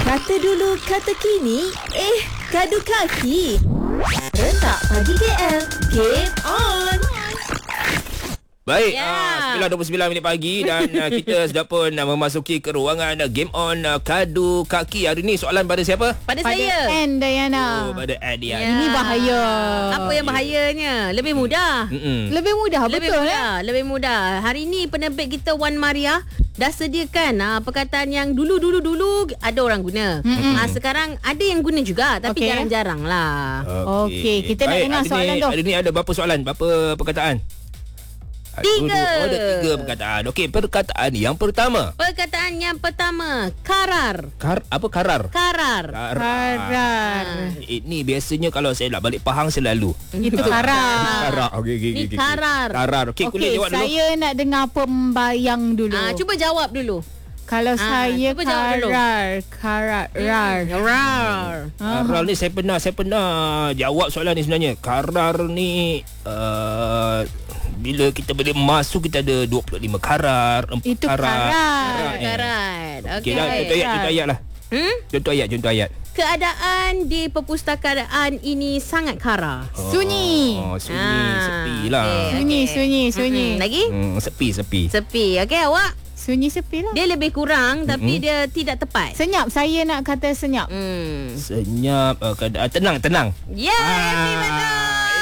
Kata dulu, kata kini. Gaduh kaki. Rentak pagi KL. Game on. Baik, 9.29 pagi dan kita sudah pun memasuki ke ruangan Game On Kadu Kaki. Hari ni soalan pada siapa? Pada saya. Ann Diana. Pada Diana. Ini bahaya. Apa yang bahayanya? Lebih mudah. Lebih mudah, Lebih betul mudah. Lebih mudah. Hari ni penerbit kita Wan Maria dah sediakan perkataan yang dulu ada orang guna. Sekarang ada yang guna juga tapi jarang-jarang lah. Okey, kita nak dengar soalan tu. Hari ni ada berapa soalan? Berapa perkataan? 3. Ada 3 perkataan. Okey, perkataan yang pertama. Perkataan yang pertama, karar. Apa karar? Karar. Ini biasanya kalau saya nak balik Pahang selalu. Itu karar. Karar. Okey. Ni karar. Karar. Okey, kulit jawab dulu. Saya nak dengar pembayang dulu. Cuba jawab dulu. Kalau saya cuba jawab dulu. karar. Karar ni saya pernah jawab soalan ni sebenarnya. Karar ni bila kita balik masuk kita ada 25 karar, 4 Itu karar. Karat. Okey dah, contoh ayat lah. Contoh ayat. Keadaan di perpustakaan ini sangat kara. Sunyi. Sunyi, sepi lah. Sunyi. Lagi? Sepi. Sepi. Okey, awak? Sunyi sepi lah. Dia lebih kurang tapi dia tidak tepat. Senyap. Saya nak kata senyap. Senyap, keadaan tenang. Ya, Happy betul.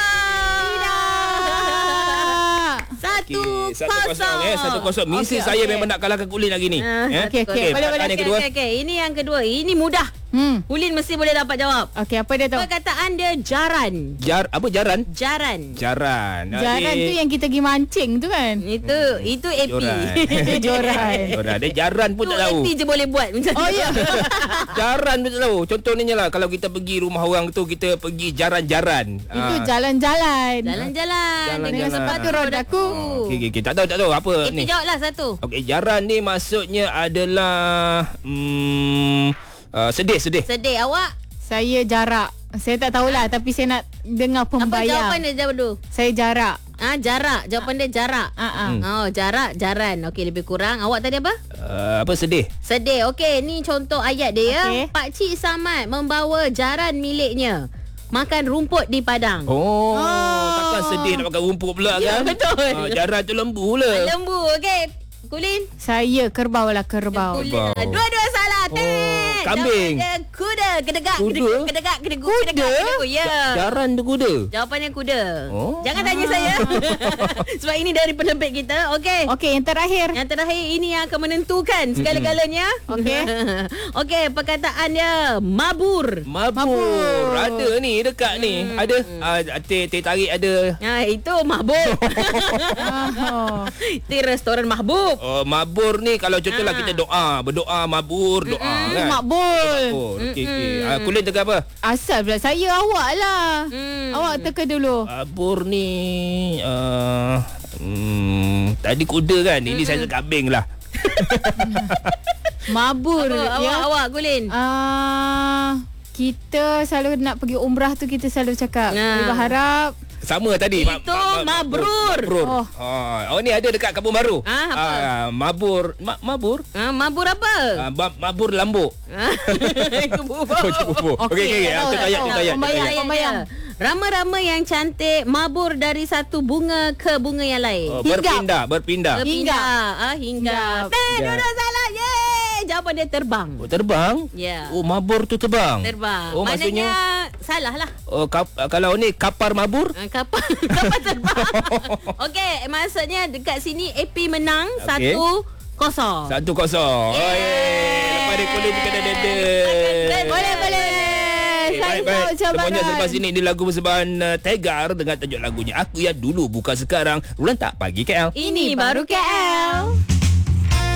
Okey, 1-0. 1-0. Misi Okey, saya okey. memang nak kalahkan Kulin lagi ni. Okey. Perkataan yang kedua. Ini yang kedua. Ini mudah. Ulin mesti boleh dapat jawab. Okey, apa dia tu? Perkataan dia jaran. Apa jaran? Jaran. Jaran. Jaran tu yang kita pergi mancing tu kan? Itu AP. Joran. Dia jaran pun tak tahu. AP je boleh buat macam tu. Oh ya. Jaran pun tak tahu. Contohnya lah kalau kita pergi rumah orang tu kita pergi jaran-jaran. Itu jalan-jalan. Jalan-jalan dengan sepatu rodaku. Okey. Tak tahu apa AP ni. jawablah satu. Okey, jaran ni maksudnya adalah sedih. Sedih. Awak? Saya jarak. Saya tak tahulah tapi saya nak dengar Apa pembayang. jawapan dia jawab dulu? Saya jarak. Jarak. Jawapan dia jarak. Jarak, jaran. Okey, lebih kurang. Awak tadi apa? Apa sedih? Sedih. Okey, ni contoh ayat dia ya. Okey. Pak Cik Samad membawa jaran miliknya makan rumput di padang. Takkan sedih nak makan rumput pula Ya, kan? betul. Jaran tu lembu lah. Lembu. Okey. Kulin. Saya kerbau lah, kerbau. Kerbau. Dua-dua salah. Kambing. Jawapan dia kuda. Kedegak. Kuda? Kedegak. Ya. Jaran tu kuda. Jawapannya kuda. Jangan tanya saya. Sebab ini dari penerbit kita. Okey. Okey, yang terakhir. Yang terakhir ini yang akan menentukan segala-galanya. Okey. Okey, perkataan dia mabur. Mabur. Ada ni dekat ni. Ada teh tarik ada. Itu mabur. Itu restoran mahbub. Mabur ni kalau contohlah kita berdoa mabur doa kan. Makbul. Okey. Kulin teka apa? Asal pula saya, awak lah. Awak teka dulu. Mabur ni tadi kuda kan. Ini saya kambing lah. Mabur. Awak Kulin. Kita selalu nak pergi umrah tu kita selalu cakap. Kita berharap Sama tadi. Itu mabrur. Ni ada dekat Kampung Baru. Apa? Mabur. Mabur apa? Mabur lambuk. Bubur. Okey. Contoh ayat. Pembayang. Rama-rama yang cantik mabur dari satu bunga ke bunga yang lain. Berpindah. Hingga. Dua salah. Yeay. Jawapan dia terbang. Terbang? Ya. Mabur tu terbang. Maknanya salah lah. Kalau ni kapar mabur? Kapal terbang. Okey, maksudnya dekat sini AP menang 1-0. 1-0. Lepas dia Kulin juga dah dada. boleh. Baik. Semuanya selepas ini di lagu persembahan Tegar dengan tajuk lagunya Aku Yang Dulu Bukan Sekarang. Rentak Pagi KL. Ini baru KL.